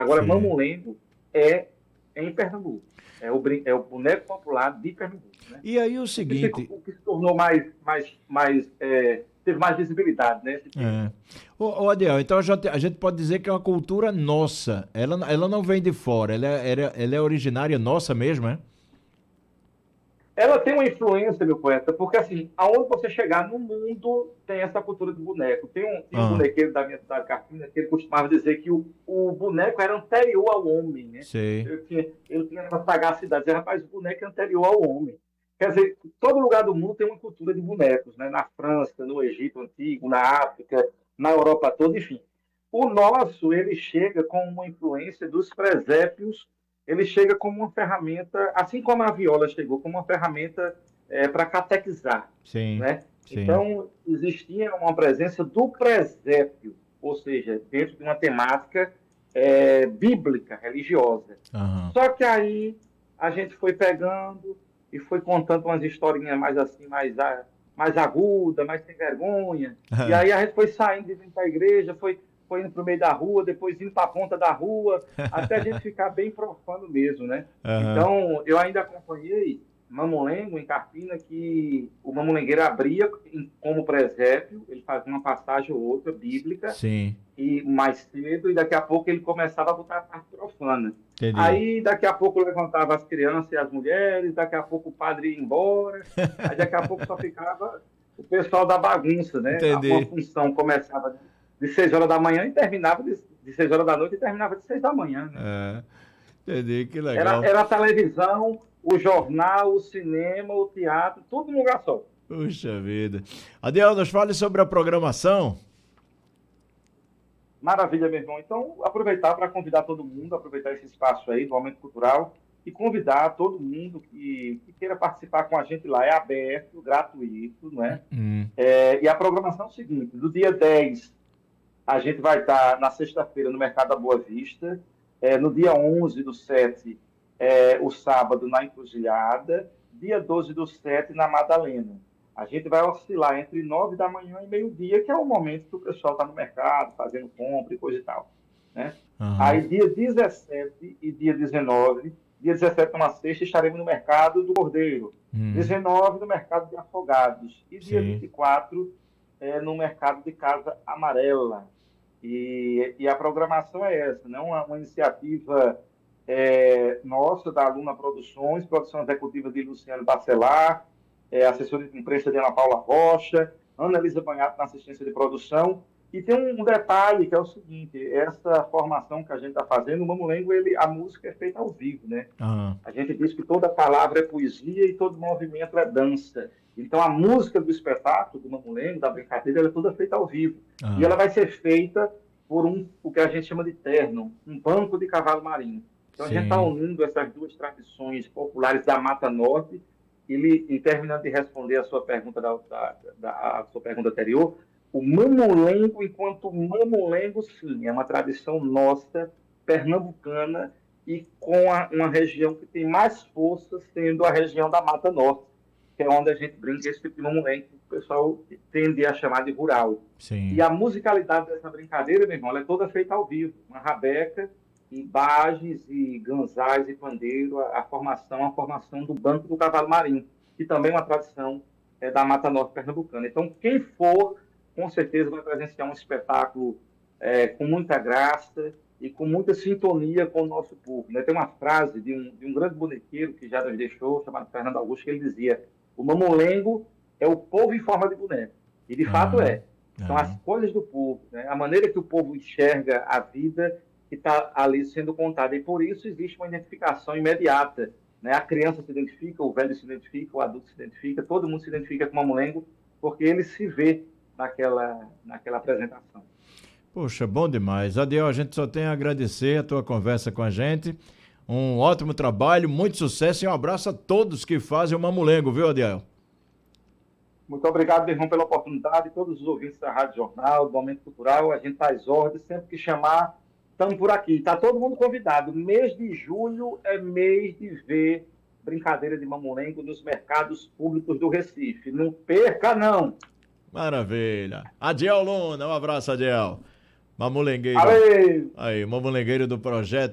Agora, Sim. mamulengo é em Pernambuco. É o boneco popular de Pernambuco, né? E aí o seguinte, O que se tornou teve mais visibilidade, né, esse termo. é. Ô, Adiel, então a gente pode dizer que é uma cultura nossa. Ela não vem de fora, ela é originária nossa mesmo, é? Ela tem uma influência, meu poeta, porque assim, aonde você chegar no mundo tem essa cultura do boneco. Tinha um Ah, bonequeiro da minha cidade, Carpina, que ele costumava dizer que o boneco era anterior ao homem, né? sei. Ele tinha essa sagacidade, dizer, rapaz, o boneco é anterior ao homem. Quer dizer, todo lugar do mundo tem uma cultura de bonecos, né? Na França, no Egito Antigo, na África, na Europa toda, enfim. O nosso, ele chega com uma influência dos presépios, ele chega como uma ferramenta, assim como a viola chegou, como uma ferramenta para catequizar, Sim, né? sim. Então, existia uma presença do presépio, ou seja, dentro de uma temática bíblica, religiosa. Aham. Só que aí a gente foi pegando e foi contando umas historinhas mais assim, mais aguda, mais sem vergonha. E aí a gente foi saindo de dentro da igreja, foi indo para o meio da rua, depois indo para a ponta da rua, até a gente ficar bem profano mesmo, né? Aham. Então, eu ainda acompanhei Mamulengo, em Carpina, que o mamulengueiro abria como presépio, ele fazia uma passagem ou outra bíblica, Sim, e mais cedo, e daqui a pouco ele começava a botar a parte profana. entendi. Aí, daqui a pouco, levantava as crianças e as mulheres, daqui a pouco o padre ia embora, aí daqui a pouco só ficava o pessoal da bagunça, né? Uma Entendi. função começava de 6 horas da manhã e terminava de 6 horas da noite e terminava de 6 da manhã, né? É, entendi, que Era, legal. era a televisão, o jornal, o cinema, o teatro, tudo num lugar só. Puxa vida. Adiel, nos fale sobre a programação. Maravilha, meu irmão. Então, aproveitar para convidar todo mundo, aproveitar esse espaço aí do Momento Cultural e convidar todo mundo que queira participar com a gente lá. É aberto, gratuito, não é? Hum, E a programação é o seguinte: do dia 10 a gente vai estar na sexta-feira no Mercado da Boa Vista, no dia 11 do 7, o sábado na Encruzilhada, dia 12 do 7 na Madalena. A gente vai oscilar entre 9 da manhã e meio-dia, que é o momento que o pessoal está no mercado, fazendo compra e coisa e tal. Né? aham. Aí, dia 17 e dia 17 uma sexta, estaremos no mercado do Cordeiro, Hum, 19 no mercado de Afogados, e dia sim, 24 no mercado de Casa Amarela. E a programação é essa, né? Uma iniciativa nossa, da Aluna Produções, produção executiva de Luciano Bacelar, assessoria de imprensa de Ana Paula Rocha, Ana Elisa Banhato na assistência de produção. E tem um detalhe que é o seguinte: essa formação que a gente está fazendo, o Mamulengo, a música é feita ao vivo, né? aham, A gente diz que toda palavra é poesia e todo movimento é dança. Então, a música do espetáculo, do mamulengo, da brincadeira, ela é toda feita ao vivo. E aham. ela vai ser feita por o que a gente chama de terno, um banco de cavalo marinho. Então, a gente está Sim. unindo essas duas tradições populares da Mata Norte e terminando de responder a sua pergunta, a sua pergunta anterior, o mamulengo, enquanto mamulengo, sim, é uma tradição nossa, pernambucana, e com uma região que tem mais força, sendo a região da Mata Norte, que é onde a gente brinca esse tipo de momento que o pessoal tende a chamar de rural. E Sim. a musicalidade dessa brincadeira, meu irmão, ela é toda feita ao vivo. Uma rabeca, e bajes, e ganzais, e pandeiro, a formação do Banco do Cavalo Marinho, que também é uma tradição da Mata Norte Pernambucana. Então, quem for, com certeza vai presenciar um espetáculo com muita graça, e com muita sintonia com o nosso povo. Né? Tem uma frase de um grande bonequeiro que já nos deixou, chamado Fernando Augusto, que ele dizia: o mamulengo é o povo em forma de boneco. E de fato Aham, é. São as aham. coisas do povo, né? A maneira que o povo enxerga a vida que está ali sendo contada. E por isso existe uma identificação imediata. Né? A criança se identifica, o velho se identifica, o adulto se identifica, todo mundo se identifica com o mamulengo, porque ele se vê naquela apresentação. Poxa, bom demais. Adiel, a gente só tem a agradecer a tua conversa com a gente. Um ótimo trabalho, muito sucesso e um abraço a todos que fazem o Mamulengo, viu, Adiel? Muito obrigado, meu irmão, pela oportunidade. Todos os ouvintes da Rádio Jornal, do Momento Cultural, a gente faz ordens, sempre que chamar, estamos por aqui. Está todo mundo convidado. Mês de julho é mês de ver brincadeira de mamulengo nos mercados públicos do Recife. Não perca, não! Maravilha. Adiel Luna, um abraço, Adiel. Mamulengueiro. Valeu! Aí, mamulengueiro do projeto